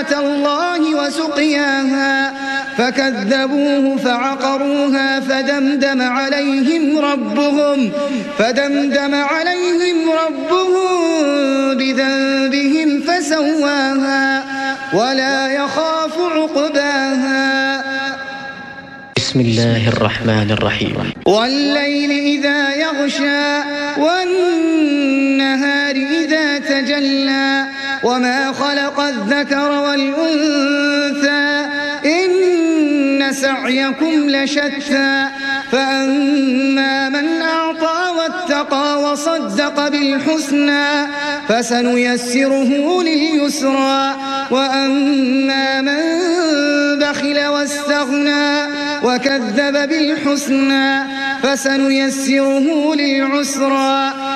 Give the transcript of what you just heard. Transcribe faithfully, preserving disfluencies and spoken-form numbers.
ناقة الله وسقياها فكذبوه فعقروها فدمدم عليهم ربهم فدمدم عليهم ربهم بذنبهم فسواها ولا يخاف عقباها. بسم الله الرحمن الرحيم. والليل إذا يغشى والنهار إذا تجلى وما خلق الذكر والأنثى إن سعيكم لشتى فأما من أعطى واتقى وصدق بالحسنى فسنيسره لليسرى وأما من بخل واستغنى وكذب بالحسنى فسنيسره للعسرى